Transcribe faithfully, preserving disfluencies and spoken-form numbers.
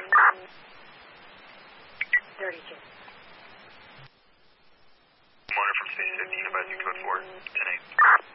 thirty-two. Morning from Station fifteen, advising code four, ten eight.